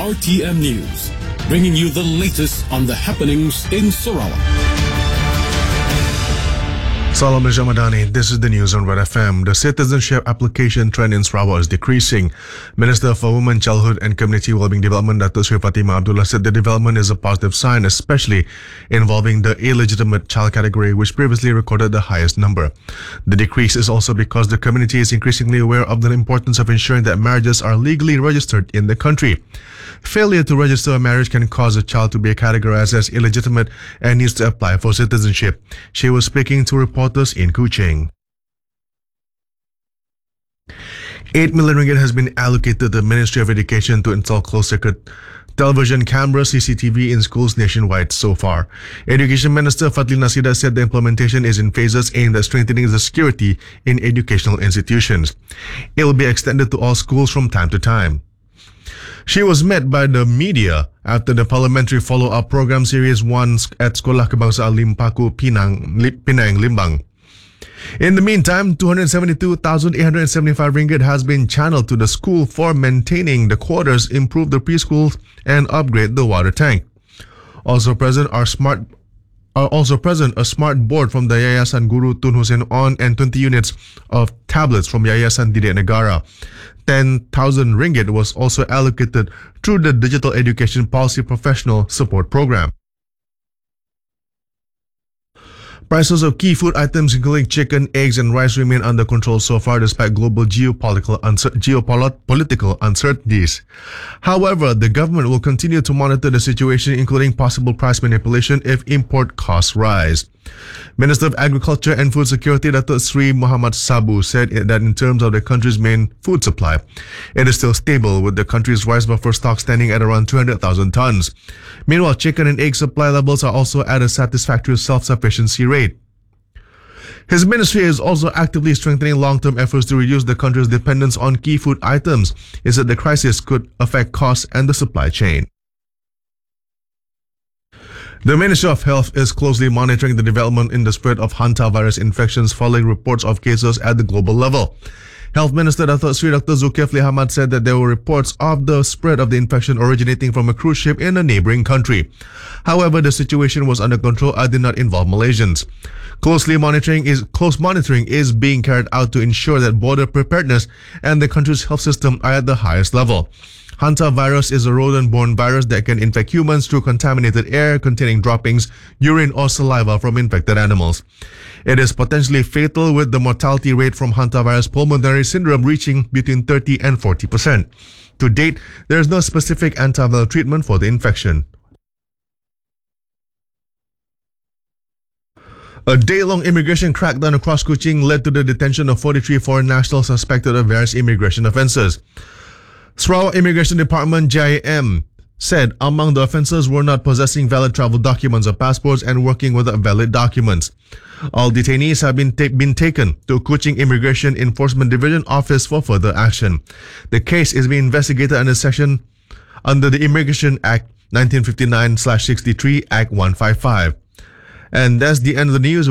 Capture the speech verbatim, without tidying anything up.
R T M News, bringing you the latest on the happenings in Sarawak. Salam Ramadani, this is the news on Red F M. The citizenship application trend in Sarawak is decreasing. Minister for Women, Childhood and Community Wellbeing Development, Doctor Sri Fatimah Abdullah, said the development is a positive sign, especially involving the illegitimate child category, which previously recorded the highest number. The decrease is also because the community is increasingly aware of the importance of ensuring that marriages are legally registered in the country. Failure to register a marriage can cause a child to be categorized as illegitimate and needs to apply for citizenship. She was speaking to reporters in Kuching. eight million ringgit has been allocated to the Ministry of Education to install closed-circuit television camera C C T V in schools nationwide so far. Education Minister Fadli Nasida said the implementation is in phases aimed at strengthening the security in educational institutions. It will be extended to all schools from time to time. She was met by the media after the parliamentary follow-up program series one at Sekolah Kebangsaan Limpaku Pinang, Penang, Limbang. In the meantime, two hundred seventy-two thousand eight hundred seventy-five ringgit has been channeled to the school for maintaining the quarters, improve the preschool, and upgrade the water tank. Also present are smart are also present a smart board from the Yayasan Guru Tun Hussein On and twenty units of tablets from Yayasan Didik Negara. ten thousand ringgit was also allocated through the Digital Education Policy Professional Support Program. Prices of key food items including chicken, eggs and rice remain under control so far despite global geopolitical, uncer- geopolitical uncertainties. However, the government will continue to monitor the situation, including possible price manipulation if import costs rise. Minister of Agriculture and Food Security Datuk Sri Muhammad Sabu said that in terms of the country's main food supply, it is still stable, with the country's rice buffer stock standing at around two hundred thousand tons. Meanwhile, chicken and egg supply levels are also at a satisfactory self-sufficiency rate. His ministry is also actively strengthening long-term efforts to reduce the country's dependence on key food items. He said the crisis could affect costs and the supply chain. The Ministry of Health is closely monitoring the development in the spread of hantavirus infections following reports of cases at the global level. Health Minister Datuk Sri Doctor Zulkifli Hamad said that there were reports of the spread of the infection originating from a cruise ship in a neighboring country. However, the situation was under control and did not involve Malaysians. Closely monitoring is close monitoring is being carried out to ensure that border preparedness and the country's health system are at the highest level. Hantavirus is a rodent-borne virus that can infect humans through contaminated air containing droppings, urine or saliva from infected animals. It is potentially fatal, with the mortality rate from hantavirus pulmonary syndrome reaching between thirty and forty percent. To date, there is no specific antiviral treatment for the infection. A day-long immigration crackdown across Kuching led to the detention of forty-three foreign nationals suspected of various immigration offences. Sarawak Immigration Department J I M said among the offences were not possessing valid travel documents or passports and working without valid documents. All detainees have been, ta- been taken to Kuching Immigration Enforcement Division office for further action. The case is being investigated under section under the Immigration Act nineteen fifty-nine sixty-three Act one fifty-five. And that's the end of the news.